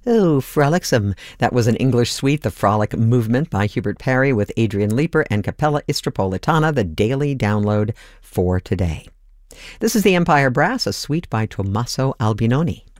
Oh, frolicsome. That was an English suite, The Frolic Movement by Hubert Parry with Adrian Leeper and Capella Istropolitana, the daily download for today. This is the Empire Brass, a suite by Tommaso Albinoni.